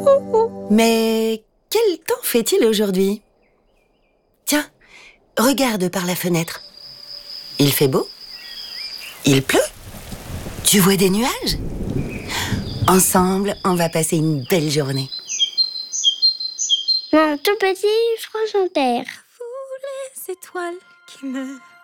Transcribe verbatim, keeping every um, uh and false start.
Mais quel temps fait-il aujourd'hui? Tiens, regarde par la fenêtre. Il fait beau? Il pleut? Tu vois des nuages? Ensemble, on va passer une belle journée. Mon tout petit France Inter. Vous les étoiles qui me